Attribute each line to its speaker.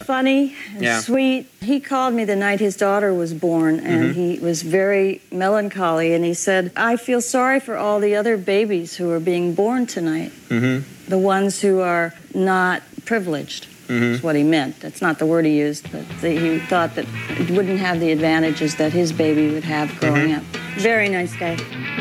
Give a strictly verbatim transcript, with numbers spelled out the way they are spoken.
Speaker 1: funny and
Speaker 2: Yeah.
Speaker 1: sweet. He called me the night his daughter was born, and
Speaker 2: Mm-hmm.
Speaker 1: he was very melancholy, and he said, I feel sorry for all the other babies who are being born tonight,
Speaker 2: Mm-hmm.
Speaker 1: the ones who are not privileged.
Speaker 2: Mm-hmm.
Speaker 1: That's what he meant. That's not the word he used, but the, he thought that it wouldn't have the advantages that his baby would have growing
Speaker 2: Mm-hmm.
Speaker 1: up. Very nice guy.